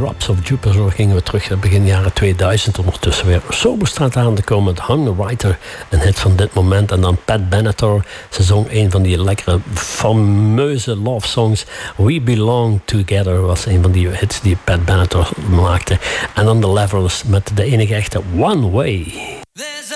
Drops of Jupiter gingen we terug naar begin jaren 2000. Ondertussen weer Zomerstraat aan te komen. Hung the Writer, een hit van dit moment. En dan Pat Benatar. Ze zong een van die lekkere, fameuze love songs. We Belong Together was een van die hits die Pat Benatar maakte. En dan The Levels met de enige echte One Way.